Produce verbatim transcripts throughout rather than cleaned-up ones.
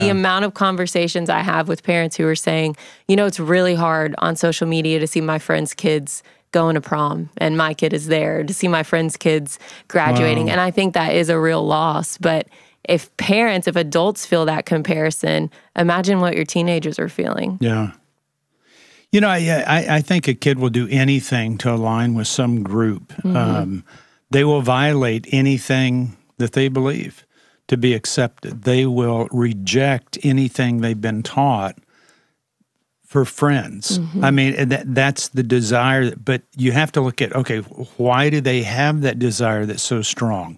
The amount of conversations I have with parents who are saying, you know, it's really hard on social media to see my friends' kids going to prom and my kid is there, to see my friends' kids graduating. Wow. And I think that is a real loss. But if parents, if adults feel that comparison, imagine what your teenagers are feeling. Yeah. You know, I, I, I think a kid will do anything to align with some group. Mm-hmm. Um, they will violate anything that they believe to be accepted. They will reject anything they've been taught for friends. Mm-hmm. I mean, that that's the desire, but you have to look at, okay, why do they have that desire that's so strong?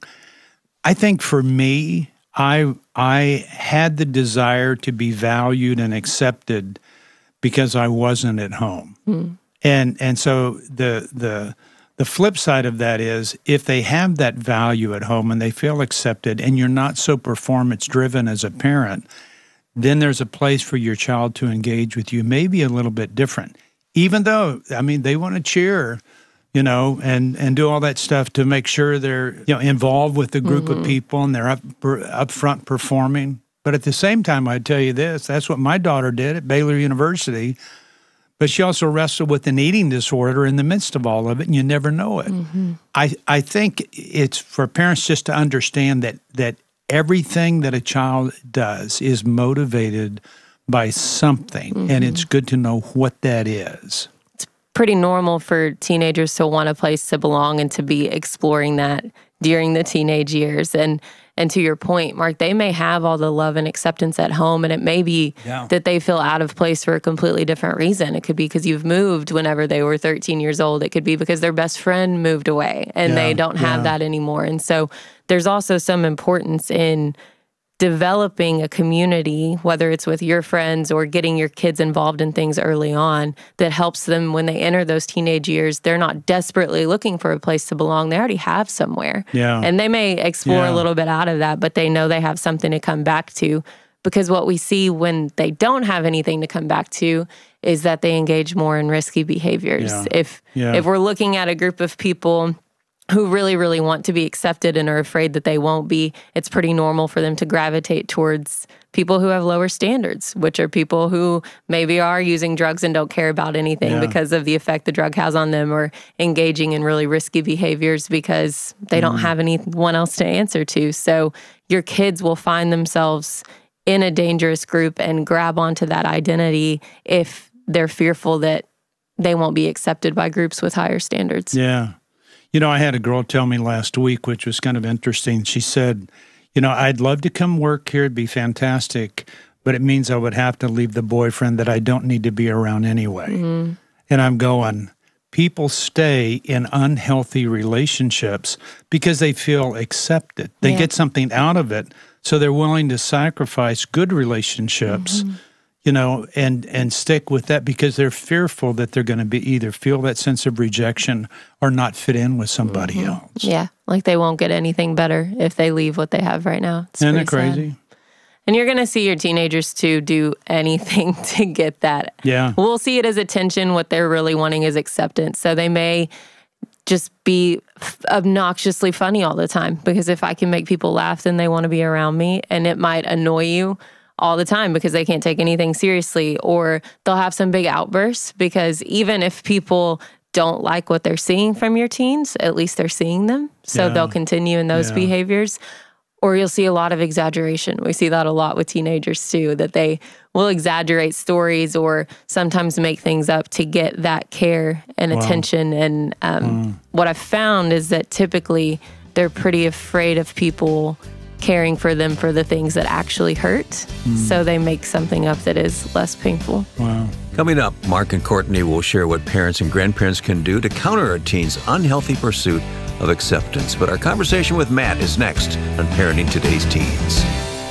I think for me, I I had the desire to be valued and accepted because I wasn't at home. Mm. And and so the the The flip side of that is if they have that value at home and they feel accepted and you're not so performance-driven as a parent, then there's a place for your child to engage with you, maybe a little bit different. Even though, I mean, they want to cheer, you know, and, and do all that stuff to make sure they're, you know, involved with the group mm-hmm. of people and they're up, up front performing. But at the same time, I'd tell you this, that's what my daughter did at Baylor University. But she also wrestled with an eating disorder in the midst of all of it, and you never know it. Mm-hmm. I, I think it's for parents just to understand that that everything that a child does is motivated by something, mm-hmm. and it's good to know what that is. It's pretty normal for teenagers to want a place to belong and to be exploring that during the teenage years. And And to your point, Mark, they may have all the love and acceptance at home, and it may be yeah. that they feel out of place for a completely different reason. It could be because you've moved whenever they were thirteen years old. It could be because their best friend moved away, and yeah. they don't have yeah. that anymore. And so there's also some importance in developing a community, whether it's with your friends or getting your kids involved in things early on, that helps them when they enter those teenage years. They're not desperately looking for a place to belong. They already have somewhere. Yeah. And they may explore yeah. a little bit out of that, but they know they have something to come back to. Because what we see when they don't have anything to come back to is that they engage more in risky behaviors. Yeah. If yeah. if we're looking at a group of people who really, really want to be accepted and are afraid that they won't be, it's pretty normal for them to gravitate towards people who have lower standards, which are people who maybe are using drugs and don't care about anything yeah. because of the effect the drug has on them, or engaging in really risky behaviors because they mm. don't have anyone else to answer to. So your kids will find themselves in a dangerous group and grab onto that identity if they're fearful that they won't be accepted by groups with higher standards. Yeah. You know, I had a girl tell me last week, which was kind of interesting. She said, you know, I'd love to come work here. It'd be fantastic, but it means I would have to leave the boyfriend that I don't need to be around anyway. Mm-hmm. And I'm going, people stay in unhealthy relationships because they feel accepted. They yeah. get something out of it, so they're willing to sacrifice good relationships, mm-hmm. you know, and, and stick with that because they're fearful that they're going to be either feel that sense of rejection or not fit in with somebody mm-hmm. else. Yeah, like they won't get anything better if they leave what they have right now. It's Isn't that crazy? Sad. And you're going to see your teenagers, too, do anything to get that. Yeah. We'll see it as attention. What they're really wanting is acceptance. So they may just be obnoxiously funny all the time, because if I can make people laugh, then they want to be around me, and it might annoy you all the time because they can't take anything seriously, or they'll have some big outbursts because even if people don't like what they're seeing from your teens, at least they're seeing them. So yeah. they'll continue in those yeah. behaviors. Or you'll see a lot of exaggeration. We see that a lot with teenagers too, that they will exaggerate stories or sometimes make things up to get that care and wow. attention. And um, mm. what I've found is that typically they're pretty afraid of people caring for them for the things that actually hurt. Mm. So they make something up that is less painful. Wow. Coming up, Mark and Courtney will share what parents and grandparents can do to counter a teen's unhealthy pursuit of acceptance. But our conversation with Matt is next on Parenting Today's Teens.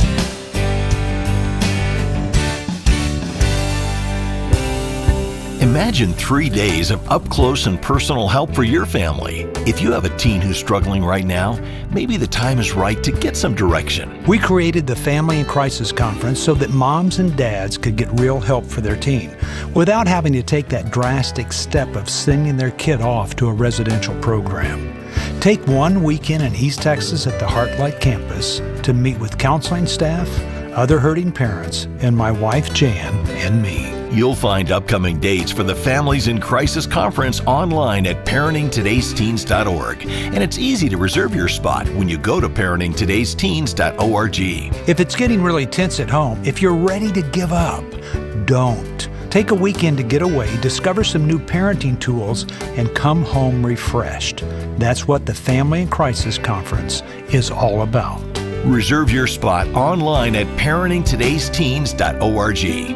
Imagine three days of up-close and personal help for your family. If you have a teen who's struggling right now, maybe the time is right to get some direction. We created the Family in Crisis Conference so that moms and dads could get real help for their teen without having to take that drastic step of sending their kid off to a residential program. Take one weekend in East Texas at the Heartlight campus to meet with counseling staff, other hurting parents, and my wife Jan and me. You'll find upcoming dates for the Families in Crisis Conference online at parenting todays teens dot org. And it's easy to reserve your spot when you go to parenting todays teens dot org. If it's getting really tense at home, if you're ready to give up, don't. Take a weekend to get away, discover some new parenting tools, and come home refreshed. That's what the Family in Crisis Conference is all about. Reserve your spot online at parenting todays teens dot org.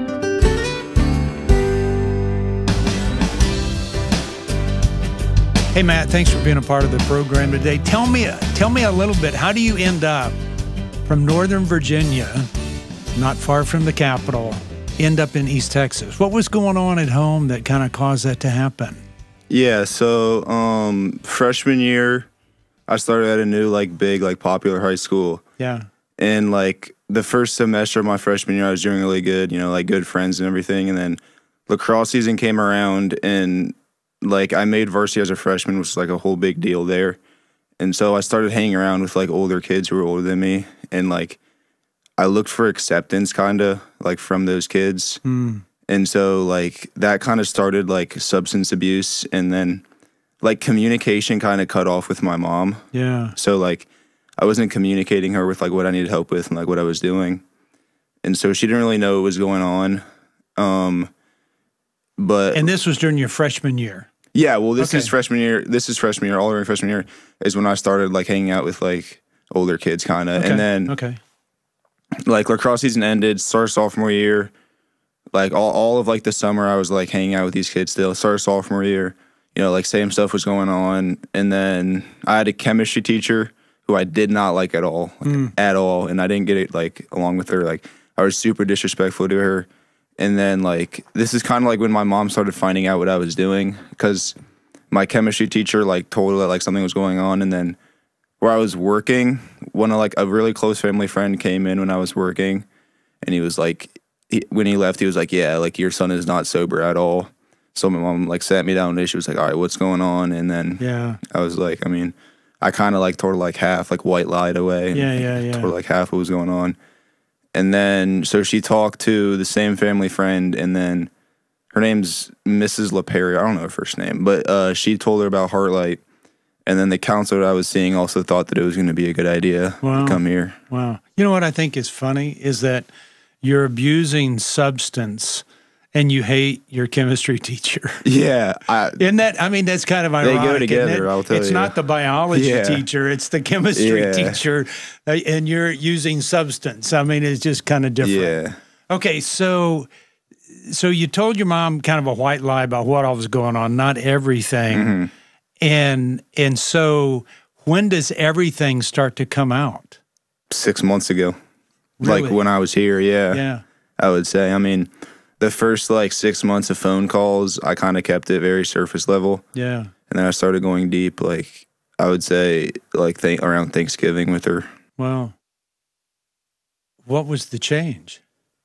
Hey, Matt, thanks for being a part of the program today. Tell me, tell me a little bit, how do you end up from Northern Virginia, not far from the capital, end up in East Texas? What was going on at home that kind of caused that to happen? Yeah, so um, freshman year, I started at a new, like, big, like, popular high school. Yeah. And, like, the first semester of my freshman year, I was doing really good, you know, like, good friends and everything. And then lacrosse season came around, and like I made varsity as a freshman, which was like a whole big deal there. And so I started hanging around with like older kids who were older than me. And like I looked for acceptance kind of like from those kids. Mm. And so like that kind of started like substance abuse, and then like communication kind of cut off with my mom. Yeah. So like I wasn't communicating her with like what I needed help with and like what I was doing. And so she didn't really know what was going on. Um, But and this was during your freshman year. Yeah, well, this okay. is freshman year. This is freshman year. All during freshman year is when I started like hanging out with like older kids, kind of. Okay. And then, okay, like lacrosse season ended. Started sophomore year. Like all, all of like the summer, I was like hanging out with these kids still. Started sophomore year, you know, like same stuff was going on. And then I had a chemistry teacher who I did not like at all, like, mm. at all, and I didn't get it like along with her. Like I was super disrespectful to her. And then, like, this is kind of like when my mom started finding out what I was doing, because my chemistry teacher, like, told her that, like, something was going on. And then where I was working, one of, like, a really close family friend came in when I was working, and he was, like, he, when he left, he was like, yeah, like, your son is not sober at all. So my mom, like, sat me down, and she was like, all right, what's going on? And then yeah. I was like, I mean, I kind of, like, told her, like, half, like, white lied away. Yeah, yeah, yeah. Told her, like, half what was going on. And then, so she talked to the same family friend, and then her name's Missus LaPerry. I don't know her first name, but uh, she told her about Heartlight. And then the counselor I was seeing also thought that it was going to be a good idea wow. to come here. Wow. You know what I think is funny is that you're abusing substance and you hate your chemistry teacher. Yeah. I, Isn't that, I mean, that's kind of ironic. They go together, I'll tell it's you. It's not the biology yeah. teacher, it's the chemistry yeah. teacher, and you're using substance. I mean, it's just kind of different. Yeah. Okay, so so you told your mom kind of a white lie about what all was going on, not everything. Mm-hmm. And and so when does everything start to come out? Six months ago. Really? Like when I was here, yeah. Yeah. I would say. I mean, the first like six months of phone calls, I kind of kept it very surface level. Yeah. And then I started going deep, like I would say like th- around Thanksgiving with her. Wow. What was the change?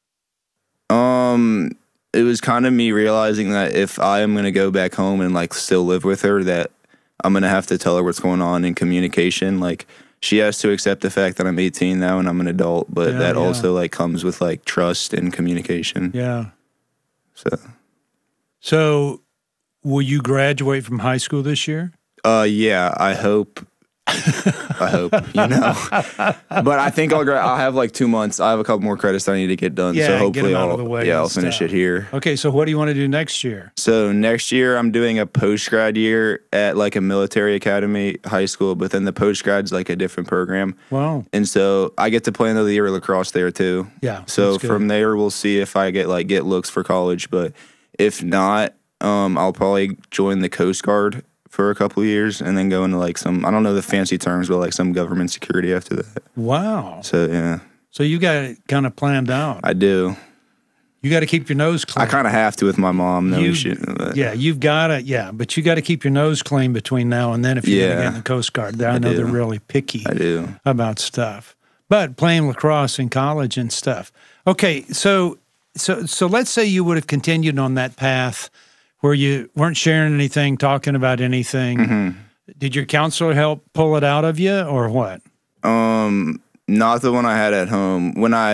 Um, it was kind of me realizing that if I am going to go back home and like still live with her, that I'm going to have to tell her what's going on in communication. Like she has to accept the fact that I'm eighteen now and I'm an adult, but yeah, that yeah. also like comes with like trust and communication. Yeah. So, so will you graduate from high school this year? Uh, yeah, I hope. I hope, you know. But I think I'll gra- I'll have like two months. I have a couple more credits that I need to get done. Yeah, so hopefully get them out I'll of the way yeah, and I'll finish stuff. it here. Okay, so what do you want to do next year? So next year I'm doing a post-grad year at like a military academy high school, but then the post-grad's like a different program. Wow. And so I get to play another year of lacrosse there too. Yeah. So that's good. from there we'll see if I get like get looks for college, but if not, um, I'll probably join the Coast Guard for a couple of years and then go into like some, I don't know the fancy terms, but like some government security after that. Wow. So yeah. So you got it kind of planned out. I do. You got to keep your nose clean. I kind of have to with my mom. No, You- she, but Yeah, you've got to, yeah, but you got to keep your nose clean between now and then if you're going to Yeah. get in the Coast Guard. I, I know do. they're really picky I do. about stuff. But playing lacrosse in college and stuff. Okay, so so so let's say you would have continued on that path where you weren't sharing anything, talking about anything. Mm-hmm. Did your counselor help pull it out of you or what? Um, not the one I had at home. When I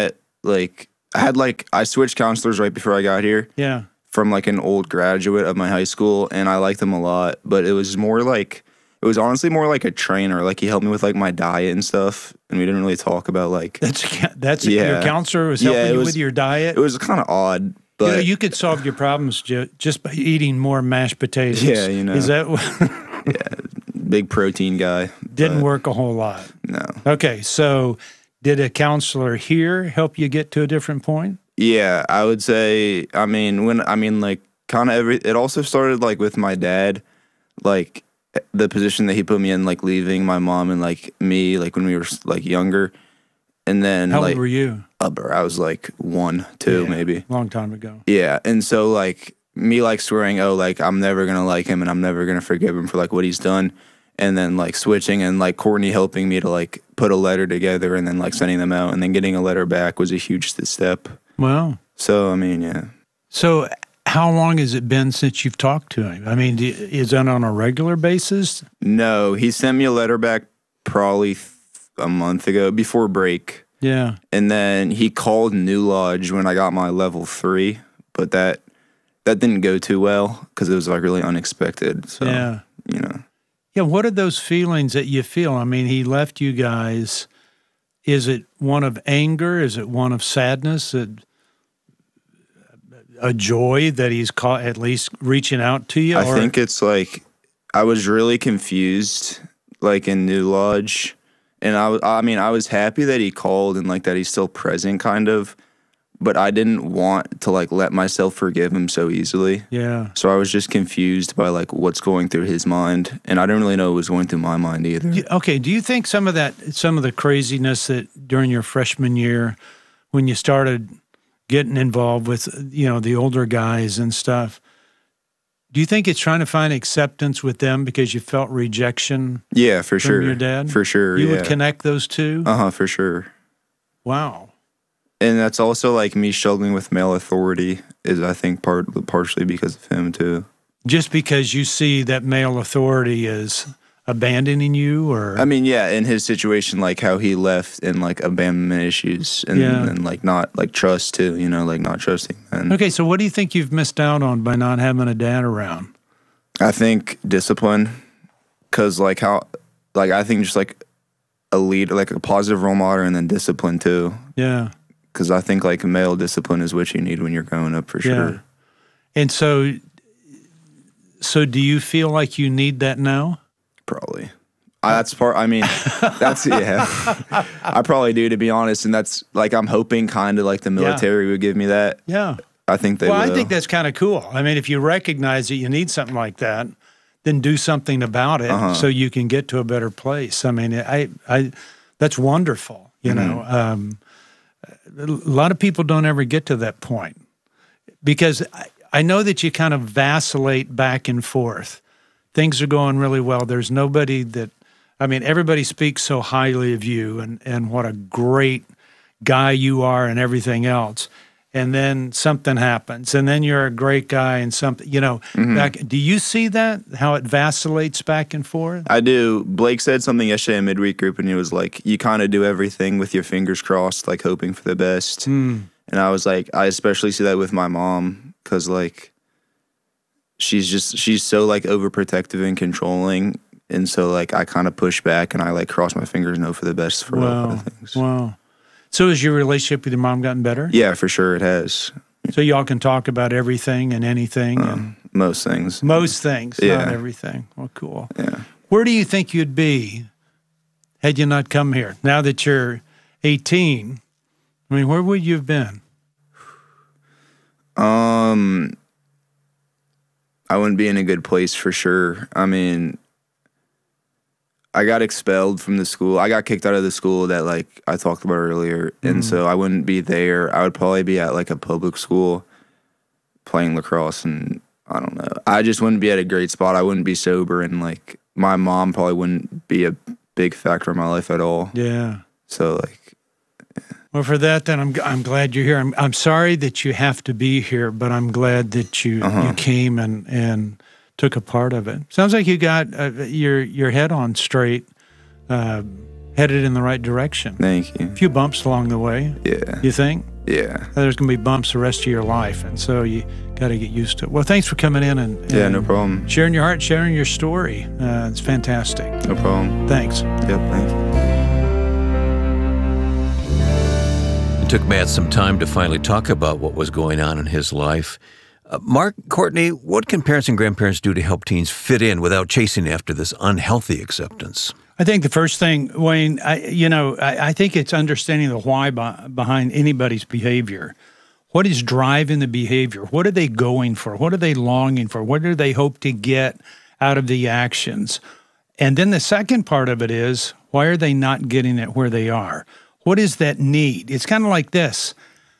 like I had like I switched counselors right before I got here. Yeah. From like an old graduate of my high school, and I liked him a lot, but it was more like it was honestly more like a trainer. Like he helped me with like my diet and stuff, and we didn't really talk about like That's that's Yeah. your counselor was helping Yeah, it you was- with your diet. it was kind of odd, but you know, you could solve your problems ju- just by eating more mashed potatoes. Yeah, you know. Is that what big protein guy. didn't but work a whole lot? No. Okay, so did a counselor here help you get to a different point? Yeah, I would say. I mean, when I mean like kind of every. It also started like with my dad, like the position that he put me in, like leaving my mom and like me, like when we were like younger, and then How like old were you? uh, bro, I was like one, two, Yeah, maybe. long time ago. Yeah, and so like me like swearing, oh, like I'm never gonna like him and I'm never gonna forgive him for like what he's done, and then like switching and like Courtney helping me to like put a letter together and then like sending them out and then getting a letter back was a huge step. Wow. So I mean, yeah. So how long has it been since you've talked to him? I mean, do, is that on a regular basis? No, he sent me a letter back probably th- a month ago before break. Yeah. And then he called New Lodge when I got my level three, but that that didn't go too well because it was like really unexpected. So, Yeah. you know. Yeah, what are those feelings that you feel? I mean, he left you guys. Is it one of anger? Is it one of sadness? Is it a joy that he's caught, at least reaching out to you? I or- think it's like I was really confused, like in New Lodge, and I was, I mean, I was happy that he called and like that he's still present, kind of, but I didn't want to like let myself forgive him so easily. Yeah. So I was just confused by like what's going through his mind, and I didn't really know what was going through my mind either. Do- Okay, do you think some of that, some of the craziness that during your freshman year, when you started getting involved with, you know, the older guys and stuff, do you think it's trying to find acceptance with them because you felt rejection Yeah, for from sure. your dad? For sure. You yeah. would connect those two? Uh huh. For sure. Wow. And that's also like me struggling with male authority is I think part partially because of him too. Just because you see that male authority is abandoning you, or I mean, yeah, in his situation, like how he left and like abandonment issues and, Yeah. and like not like trust too, you know, like not trusting. And okay, so what do you think you've missed out on by not having a dad around? I think discipline, because like how, like I think just like a lead, like a positive role model, and then discipline too. Yeah. Because I think like male discipline is what you need when you're growing up for sure. Yeah. And so, so do you feel like you need that now? Probably. I, that's part. I mean, that's yeah. I probably do, to be honest, and that's like I'm hoping kind of like the military would give me that. Yeah. I think they. Well, will. I think that's kind of cool. I mean, if you recognize that you need something like that, then do something about it Uh-huh. so you can get to a better place. I mean, I, I, that's wonderful. You Mm-hmm. know, um, a lot of people don't ever get to that point because I, I know that you kind of vacillate back and forth. Things are going really well. There's nobody that, I mean, everybody speaks so highly of you and, and what a great guy you are and everything else. And then something happens, and then you're a great guy and something, you know, Mm-hmm. back, do you see that, how it vacillates back and forth? I do. Blake said something yesterday in midweek group, and he was like, "You kind of do everything with your fingers crossed, like hoping for the best." Mm. And I was like, I especially see that with my mom because like she's just she's so like overprotective and controlling, and so like I kind of push back and I like cross my fingers and hope for the best for a lot Wow. of things. Wow. So has your relationship with your mom gotten better? Yeah, for sure it has. So y'all can talk about everything and anything and Um, most things. most things, Yeah. not everything. Well, cool. Yeah. Where do you think you'd be had you not come here? Now that you're eighteen, I mean, where would you have been? Um, I wouldn't be in a good place for sure. I mean, I got expelled from the school. I got kicked out of the school that like I talked about earlier, and so I wouldn't be there. I would probably be at like a public school playing lacrosse, and I don't know. I just wouldn't be at a great spot. I wouldn't be sober, and like my mom probably wouldn't be a big factor in my life at all. Yeah. So like, Well, for that, then I'm I'm glad you're here. I'm I'm sorry that you have to be here, but I'm glad that you you came and and took a part of it. Sounds like you got uh, your your head on straight, uh, headed in the right direction. thank you. A few bumps along the way, Yeah. you think? Yeah. There's going to be bumps the rest of your life, and so you got to get used to it. Well, thanks for coming in and, and Yeah, no problem. sharing your heart, sharing your story. Uh, it's fantastic. No problem. Thanks. Yep, thank you. It took Matt some time to finally talk about what was going on in his life. Uh, Mark, Courtney, what can parents and grandparents do to help teens fit in without chasing after this unhealthy acceptance? I think the first thing, Wayne, I, you know, I, I think it's understanding the why by, behind anybody's behavior. What is driving the behavior? What are they going for? What are they longing for? What do they hope to get out of the actions? And then the second part of it is, why are they not getting it where they are? What is that need? It's kind of like this.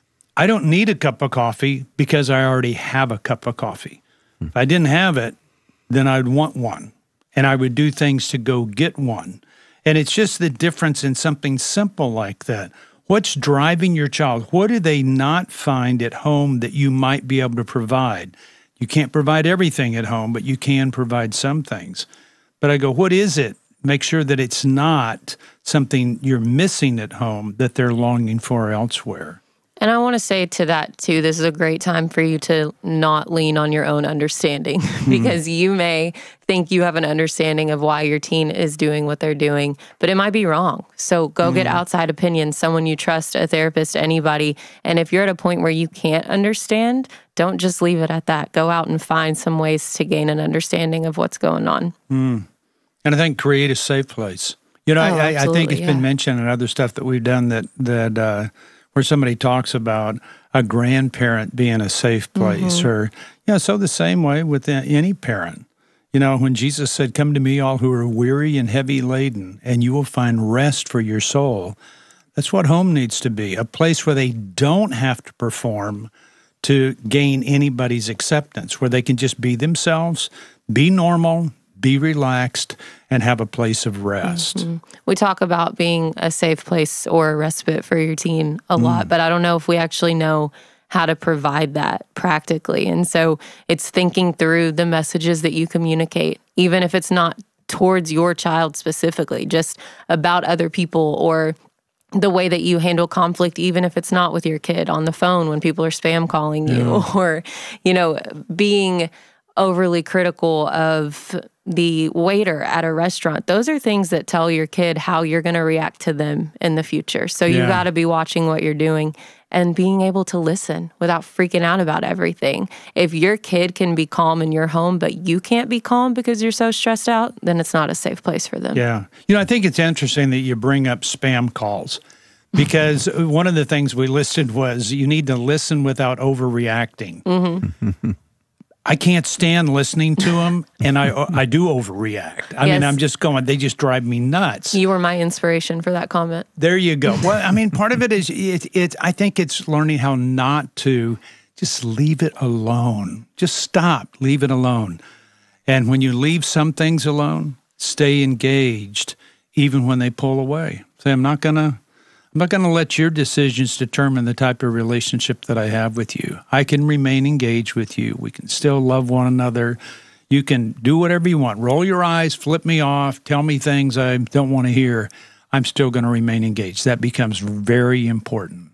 I don't need a cup of coffee because I already have a cup of coffee. If I didn't have it, then I'd want one, and I would do things to go get one. And it's just the difference in something simple like that. What's driving your child? What do they not find at home that you might be able to provide? You can't provide everything at home, but you can provide some things. But I go, what is it? Make sure that it's not something you're missing at home that they're longing for elsewhere. And I want to say to that, too, this is a great time for you to not lean on your own understanding because mm. you may think you have an understanding of why your teen is doing what they're doing, but it might be wrong. So go mm. get outside opinion, someone you trust, a therapist, anybody. And if you're at a point where you can't understand, don't just leave it at that. Go out and find some ways to gain an understanding of what's going on. Mm. And I think create a safe place. You know, oh, I, I think it's yeah. been mentioned in other stuff that we've done that, that, uh, where somebody talks about a grandparent being a safe place mm-hmm. or, you know, so the same way with any parent. You know, when Jesus said, come to me, all who are weary and heavy laden, and you will find rest for your soul. That's what home needs to be, a place where they don't have to perform to gain anybody's acceptance, where they can just be themselves, be normal, be relaxed, and have a place of rest. Mm-hmm. We talk about being a safe place or a respite for your teen a lot, mm. but I don't know if we actually know how to provide that practically. And so it's thinking through the messages that you communicate, even if it's not towards your child specifically, just about other people or the way that you handle conflict, even if it's not with your kid, on the phone when people are spam calling you yeah. or, you know, being overly critical of the waiter at a restaurant. Those are things that tell your kid how you're going to react to them in the future. So you yeah. got to be watching what you're doing and being able to listen without freaking out about everything. If your kid can be calm in your home, but you can't be calm because you're so stressed out, then it's not a safe place for them. Yeah. You know, I think it's interesting that you bring up spam calls because one of the things we listed was you need to listen without overreacting. Mm-hmm. I can't stand listening to them, and I I do overreact. I yes. mean, I'm just going, they just drive me nuts. You were my inspiration for that comment. There you go. Well, I mean, part of it is, it, it, I think it's learning how not to just leave it alone. Just stop, leave it alone. And when you leave some things alone, stay engaged, even when they pull away. Say, I'm not going to, I'm not going to let your decisions determine the type of relationship that I have with you. I can remain engaged with you. We can still love one another. You can do whatever you want. Roll your eyes, flip me off, tell me things I don't want to hear. I'm still going to remain engaged. That becomes very important.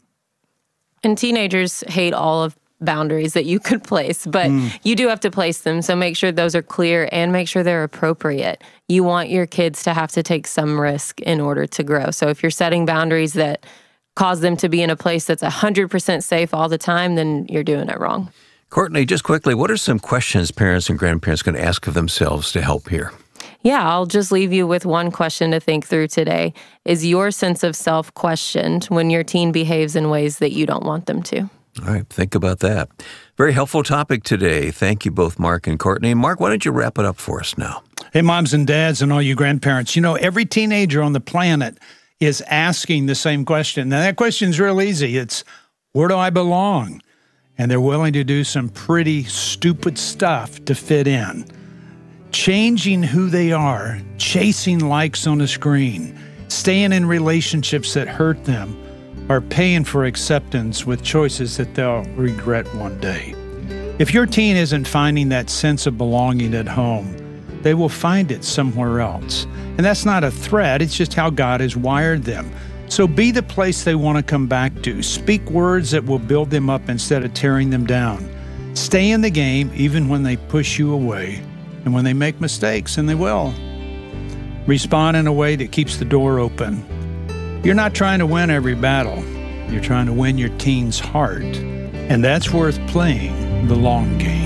And teenagers hate all of boundaries that you could place, but mm. you do have to place them. So make sure those are clear and make sure they're appropriate. You want your kids to have to take some risk in order to grow. So if you're setting boundaries that cause them to be in a place that's one hundred percent safe all the time, then you're doing it wrong. Courtney, just quickly, what are some questions parents and grandparents can ask of themselves to help here? Yeah, I'll just leave you with one question to think through today. Is your sense of self questioned when your teen behaves in ways that you don't want them to? All right, think about that. Very helpful topic today. Thank you both, Mark and Courtney. Mark, why don't you wrap it up for us now? Hey, moms and dads and all you grandparents, you know, every teenager on the planet is asking the same question. Now, that question's real easy. It's, where do I belong? And they're willing to do some pretty stupid stuff to fit in. Changing who they are, chasing likes on a screen, staying in relationships that hurt them, are paying for acceptance with choices that they'll regret one day. If your teen isn't finding that sense of belonging at home, they will find it somewhere else. And that's not a threat, it's just how God has wired them. So be the place they want to come back to. Speak words that will build them up instead of tearing them down. Stay in the game even when they push you away and when they make mistakes, and they will. Respond in a way that keeps the door open. You're not trying to win every battle. You're trying to win your teen's heart, and that's worth playing the long game.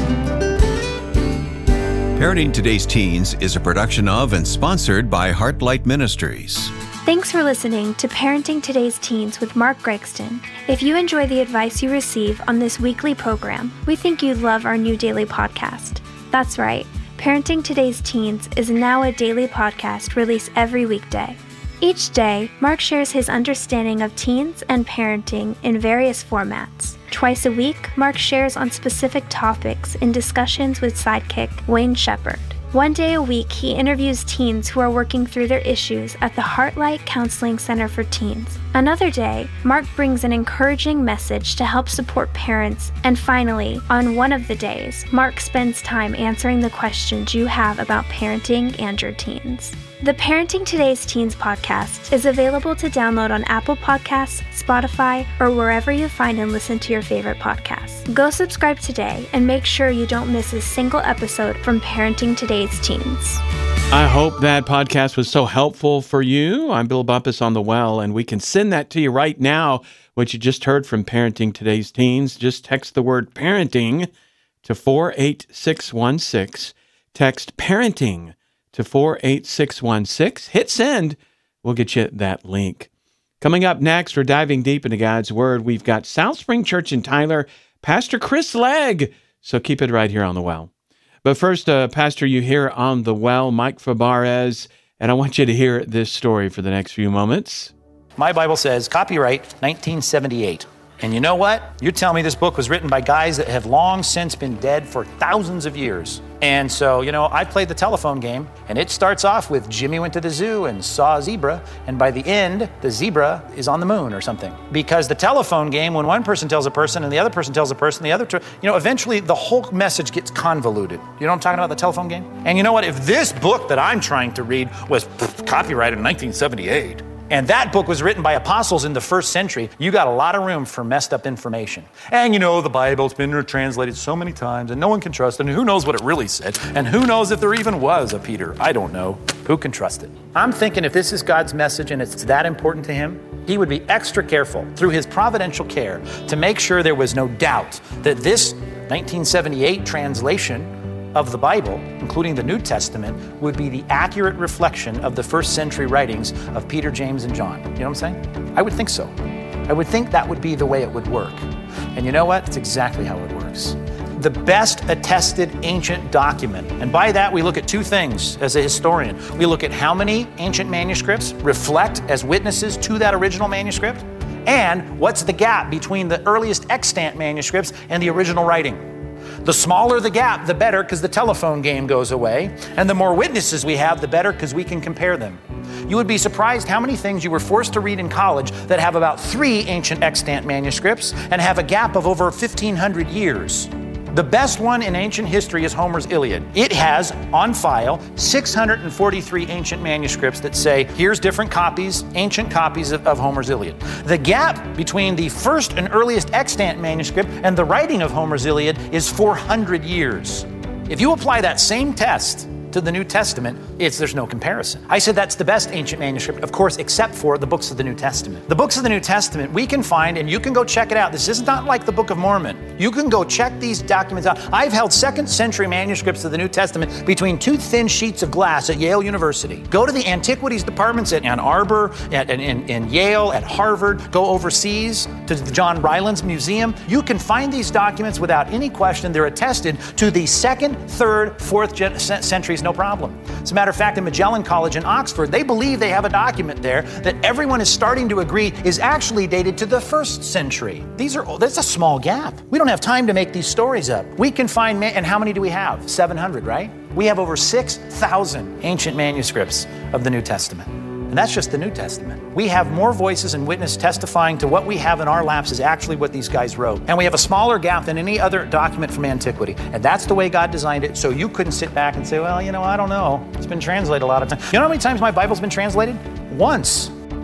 Parenting Today's Teens is a production of and sponsored by Heartlight Ministries. Thanks for listening to Parenting Today's Teens with Mark Gregston. If you enjoy the advice you receive on this weekly program, we think you'd love our new daily podcast. That's right, Parenting Today's Teens is now a daily podcast released every weekday. Each day, Mark shares his understanding of teens and parenting in various formats. Twice a week, Mark shares on specific topics in discussions with sidekick Wayne Shepherd. One day a week, he interviews teens who are working through their issues at the Heartlight Counseling Center for Teens. Another day, Mark brings an encouraging message to help support parents. And finally, on one of the days, Mark spends time answering the questions you have about parenting and your teens. The Parenting Today's Teens podcast is available to download on Apple Podcasts, Spotify, or wherever you find and listen to your favorite podcasts. Go subscribe today and make sure you don't miss a single episode from Parenting Today's Teens. I hope that podcast was so helpful for you. I'm Bill Bumpus on the Well, and we can send that to you right now, what you just heard from Parenting Today's Teens. Just text the word parenting to four eight six one six. Text parenting to four eight six one six. Hit send. We'll get you that link. Coming up next, we're diving deep into God's Word. We've got South Spring Church in Tyler, Pastor Chris Legg. So keep it right here on The Well. But first, uh, Pastor, you hear on The Well, Mike Fabarez, and I want you to hear this story for the next few moments. My Bible says copyright nineteen seventy-eight. And you know what? You're telling me this book was written by guys that have long since been dead for thousands of years. And so, you know, I played the telephone game, and it starts off with Jimmy went to the zoo and saw a zebra, and by the end, the zebra is on the moon or something. Because the telephone game, when one person tells a person and the other person tells a person, the other, ter- you know, eventually the whole message gets convoluted. You know what I'm talking about, the telephone game? And you know what? If this book that I'm trying to read was pff, copyrighted in nineteen seventy-eight, and that book was written by apostles in the first century, you got a lot of room for messed up information. And you know, the Bible's been translated so many times and no one can trust it, and who knows what it really said, and who knows if there even was a Peter. I don't know. Who can trust it? I'm thinking if this is God's message and it's that important to him, he would be extra careful through his providential care to make sure there was no doubt that this nineteen seventy-eight translation of the Bible, including the New Testament, would be the accurate reflection of the first century writings of Peter, James, and John. You know what I'm saying? I would think so. I would think that would be the way it would work. And you know what? It's exactly how it works. The best attested ancient document, and by that we look at two things as a historian. We look at how many ancient manuscripts reflect as witnesses to that original manuscript, and what's the gap between the earliest extant manuscripts and the original writing. The smaller the gap, the better, because the telephone game goes away. And the more witnesses we have, the better, because we can compare them. You would be surprised how many things you were forced to read in college that have about three ancient extant manuscripts and have a gap of over fifteen hundred years. The best one in ancient history is Homer's Iliad. It has, on file, six hundred forty-three ancient manuscripts that say, here's different copies, ancient copies of, of Homer's Iliad. The gap between the first and earliest extant manuscript and the writing of Homer's Iliad is four hundred years. If you apply that same test to the New Testament, it's there's no comparison. I said that's the best ancient manuscript, of course, except for the books of the New Testament. The books of the New Testament we can find, and you can go check it out. This is not like the Book of Mormon. You can go check these documents out. I've held second century manuscripts of the New Testament between two thin sheets of glass at Yale University. Go to the antiquities departments at Ann Arbor, at, in, in, in Yale, at Harvard. Go overseas to the John Rylands Museum. You can find these documents without any question. They're attested to the second, third, fourth gen- centuries. No problem. As a matter of fact, in Magellan College in Oxford, they believe they have a document there that everyone is starting to agree is actually dated to the first century. These are, that's a small gap. We don't have time to make these stories up. We can find, and how many do we have? seven hundred, right? We have over six thousand ancient manuscripts of the New Testament. And that's just the New Testament. We have more voices and witness testifying to what we have in our laps is actually what these guys wrote. And we have a smaller gap than any other document from antiquity. And that's the way God designed it, so you couldn't sit back and say, well, you know, I don't know. It's been translated a lot of times. You know how many times my Bible's been translated? Once.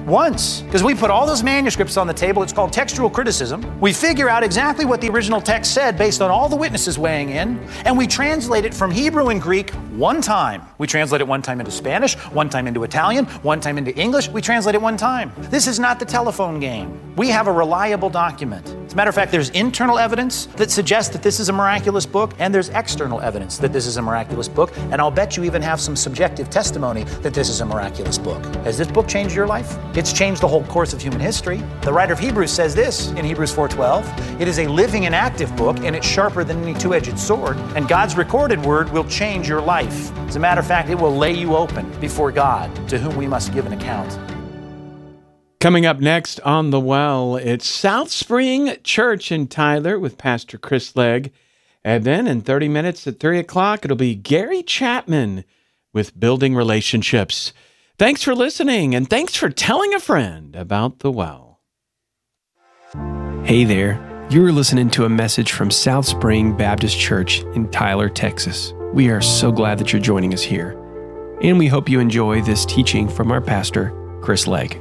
once. Because we put all those manuscripts on the table. It's called textual criticism. We figure out exactly what the original text said based on all the witnesses weighing in, and we translate it from Hebrew and Greek one time. We translate it one time into Spanish, one time into Italian, one time into English. We translate it one time. This is not the telephone game. We have a reliable document. As a matter of fact, there's internal evidence that suggests that this is a miraculous book, and there's external evidence that this is a miraculous book, and I'll bet you even have some subjective testimony that this is a miraculous book. Has this book changed your life? It's changed the whole course of human history. The writer of Hebrews says this in Hebrews four twelve, it is a living and active book, and it's sharper than any two-edged sword, and God's recorded word will change your life. As a matter of fact, it will lay you open before God, to whom we must give an account. Coming up next on The Well, it's South Spring Church in Tyler with Pastor Chris Legg. And then in thirty minutes at three o'clock, it'll be Gary Chapman with Building Relationships. Thanks for listening, and thanks for telling a friend about The Well. Hey there. You are listening to a message from South Spring Baptist Church in Tyler, Texas. We are so glad that you're joining us here. And we hope you enjoy this teaching from our pastor, Chris Legg.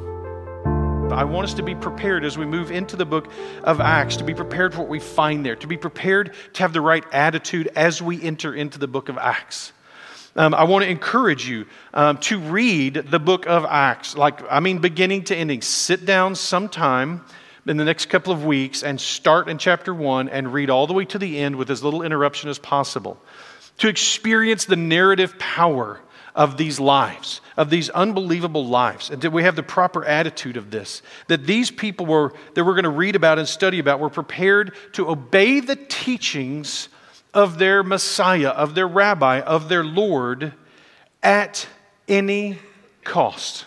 I want us to be prepared as we move into the book of Acts, to be prepared for what we find there, to be prepared to have the right attitude as we enter into the book of Acts. Um, I want to encourage you um, to read the book of Acts, like, I mean, beginning to ending. Sit down sometime in the next couple of weeks and start in chapter one and read all the way to the end with as little interruption as possible, to experience the narrative power of these lives, of these unbelievable lives, and that we have the proper attitude of this, that these people were, that we're going to read about and study about, were prepared to obey the teachings of their Messiah, of their rabbi, of their Lord, at any cost.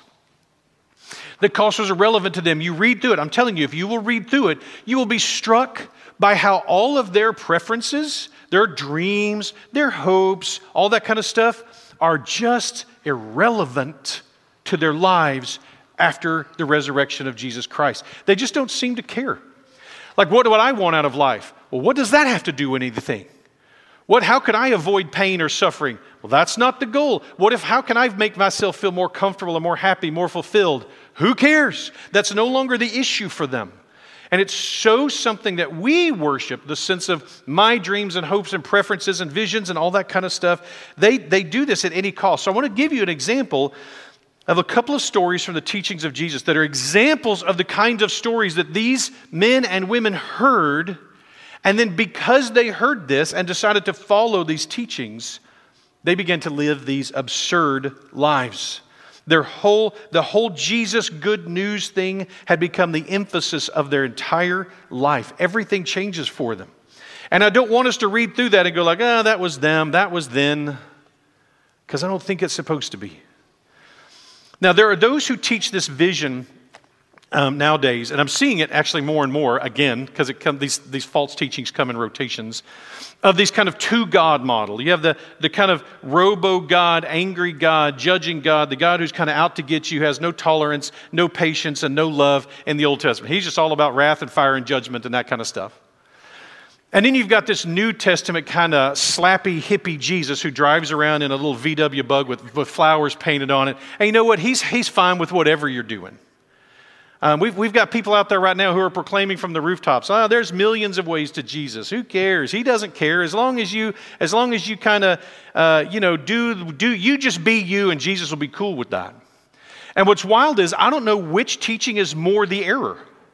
The cost was irrelevant to them. You read through it. I'm telling you, if you will read through it, you will be struck by how all of their preferences, their dreams, their hopes, all that kind of stuff are just irrelevant to their lives after the resurrection of Jesus Christ. They just don't seem to care. Like, what do I want out of life? Well, what does that have to do with anything? What, how could I avoid pain or suffering? Well, that's not the goal. What if, how can I make myself feel more comfortable and more happy, more fulfilled? Who cares? That's no longer the issue for them. And it's so something that we worship, the sense of my dreams and hopes and preferences and visions and all that kind of stuff. They, they do this at any cost. So I want to give you an example of a couple of stories from the teachings of Jesus that are examples of the kinds of stories that these men and women heard. And then because they heard this and decided to follow these teachings, they began to live these absurd lives. Their whole, the whole Jesus good news thing had become the emphasis of their entire life. Everything changes for them. And I don't want us to read through that and go like, oh, that was them, that was then, because I don't think it's supposed to be. Now, there are those who teach this vision um, nowadays, and I'm seeing it actually more and more, again, because it come, these, these false teachings come in rotations, of these kind of two God model. You have the, the kind of robo-God, angry God, judging God, the God who's kind of out to get you, has no tolerance, no patience, and no love in the Old Testament. He's just all about wrath and fire and judgment and that kind of stuff. And then you've got this New Testament kind of slappy, hippie Jesus who drives around in a little V W bug with, with flowers painted on it. And you know what? He's, he's fine with whatever you're doing. Um, we've, we've got people out there right now who are proclaiming from the rooftops, oh, there's millions of ways to Jesus. Who cares? He doesn't care. As long as you, as long as you kind of, uh, you know, do, do, you just be you and Jesus will be cool with that. And what's wild is I don't know which teaching is more the error.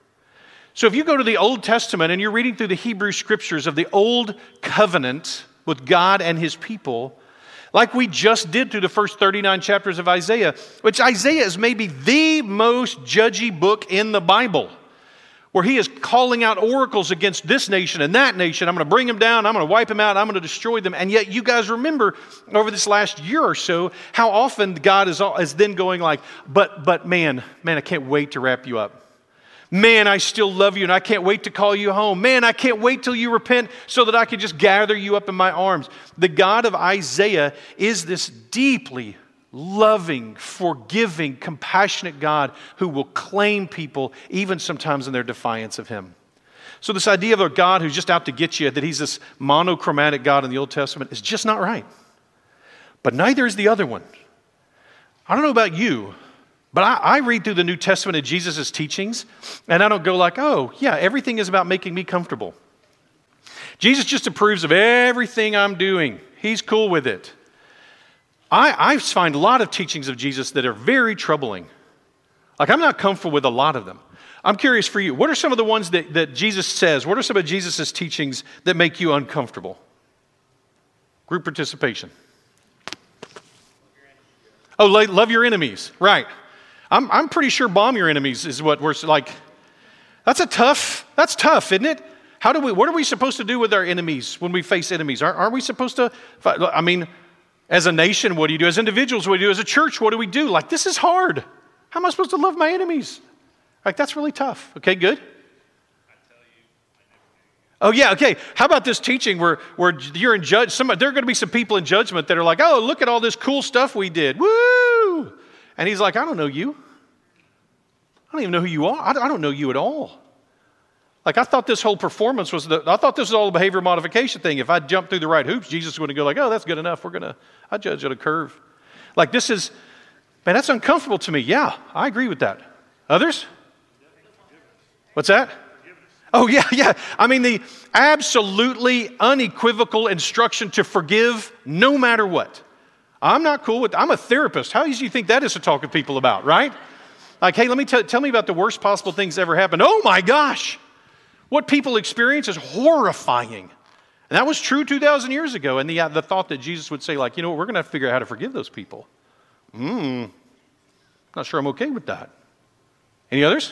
So if you go to the Old Testament and you're reading through the Hebrew Scriptures of the Old Covenant with God and His people, like we just did through the first thirty-nine chapters of Isaiah, which Isaiah is maybe the most judgy book in the Bible, where he is calling out oracles against this nation and that nation. I'm going to bring them down. I'm going to wipe them out. I'm going to destroy them. And yet you guys remember over this last year or so how often God is, is then going like, but, but man, man, I can't wait to wrap you up. Man, I still love you and I can't wait to call you home. Man, I can't wait till you repent so that I can just gather you up in my arms. The God of Isaiah is this deeply loving, forgiving, compassionate God who will claim people even sometimes in their defiance of Him. So this idea of a God who's just out to get you, that He's this monochromatic God in the Old Testament, is just not right. But neither is the other one. I don't know about you, But I, I read through the New Testament of Jesus' teachings, and I don't go like, oh, yeah, everything is about making me comfortable. Jesus just approves of everything I'm doing. He's cool with it. I, I find a lot of teachings of Jesus that are very troubling. Like, I'm not comfortable with a lot of them. I'm curious for you, what are some of the ones that, that Jesus says? What are some of Jesus' teachings that make you uncomfortable? Group participation. Oh, love your enemies. Right. I'm, I'm pretty sure bomb your enemies is what we're like. That's a tough, that's tough, isn't it? How do we, what are we supposed to do with our enemies when we face enemies? Aren't, aren't we supposed to, fight? I mean, as a nation, what do you do? As individuals, what do you do? As a church, what do we do? Like, this is hard. How am I supposed to love my enemies? Like, that's really tough. Okay, good. Oh, yeah, okay. How about this teaching where, where you're in judge? Some, there are going to be some people in judgment that are like, oh, look at all this cool stuff we did. Woo! And he's like, I don't know you. I don't even know who you are. I don't know you at all. Like, I thought this whole performance was, the, I thought this was all a behavior modification thing. If I jumped through the right hoops, Jesus is going to go like, oh, that's good enough. We're going to, I judge at a curve. Like, this is, man, that's uncomfortable to me. Yeah, I agree with that. Others? What's that? Oh, yeah, yeah. I mean, the absolutely unequivocal instruction to forgive no matter what. I'm not cool with, I'm a therapist. How easy do you think that is to talk to people about, right? Like, hey, let me tell, tell me about the worst possible things that ever happened. Oh my gosh. What people experience is horrifying. And that was true two thousand years ago. And the, uh, the thought that Jesus would say, like, you know what, we're going to have to figure out how to forgive those people. Hmm. Not sure I'm okay with that. Any others?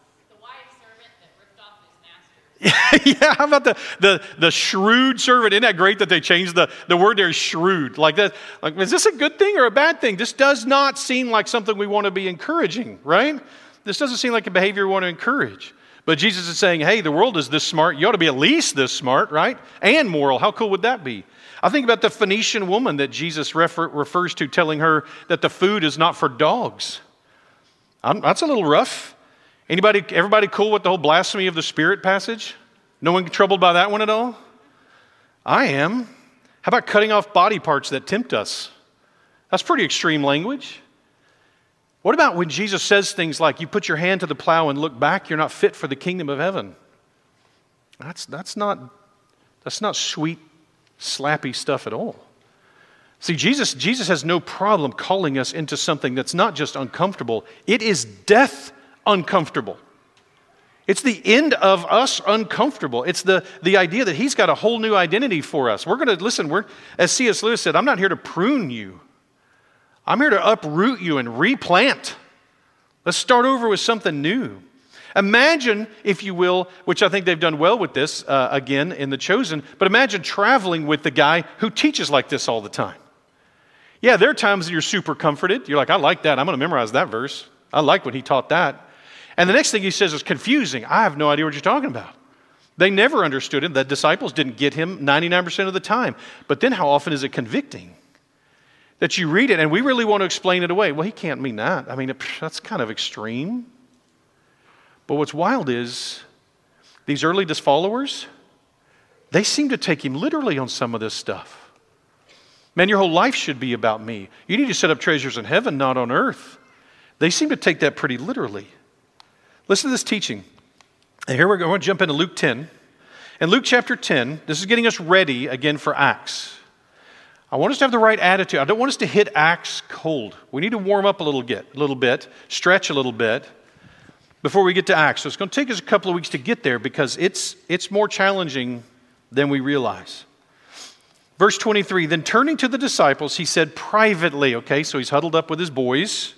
Yeah, how about the, the the shrewd servant? Isn't that great that they changed the, the word there, shrewd? Like that, like, is this a good thing or a bad thing? This does not seem like something we want to be encouraging, right? This doesn't seem like a behavior we want to encourage. But Jesus is saying, hey, the world is this smart. You ought to be at least this smart, right? And moral. How cool would that be? I think about the Phoenician woman that Jesus refer, refers to, telling her that the food is not for dogs. I'm, that's a little rough. Anybody, everybody cool with the whole blasphemy of the Spirit passage? No one troubled by that one at all? I am. How about cutting off body parts that tempt us? That's pretty extreme language. What about when Jesus says things like, you put your hand to the plow and look back, you're not fit for the kingdom of heaven? That's, that's, not, that's not sweet, slappy stuff at all. See, Jesus, Jesus has no problem calling us into something that's not just uncomfortable. It is death uncomfortable. It's the end of us uncomfortable. It's the, the idea that he's got a whole new identity for us. We're going to, listen, we're, as C S Lewis said, I'm not here to prune you. I'm here to uproot you and replant. Let's start over with something new. Imagine, if you will, which I think they've done well with this, uh, again, in The Chosen, but imagine traveling with the guy who teaches like this all the time. Yeah, there are times that you're super comforted. You're like, I like that. I'm going to memorize that verse. I like when he taught that. And the next thing he says is confusing. I have no idea what you're talking about. They never understood him. The disciples didn't get him ninety-nine percent of the time. But then how often is it convicting? That you read it and we really want to explain it away. Well, he can't mean that. I mean, that's kind of extreme. But what's wild is these early followers, they seem to take him literally on some of this stuff. Man, your whole life should be about me. You need to set up treasures in heaven, not on earth. They seem to take that pretty literally. Listen to this teaching. And here we're going to jump into Luke ten. In Luke chapter ten, this is getting us ready again for Acts. I want us to have the right attitude. I don't want us to hit Acts cold. We need to warm up a little bit, a little bit, stretch a little bit before we get to Acts. So it's going to take us a couple of weeks to get there because it's, it's more challenging than we realize. Verse twenty-three, then turning to the disciples, he said privately, okay, so he's huddled up with his boys,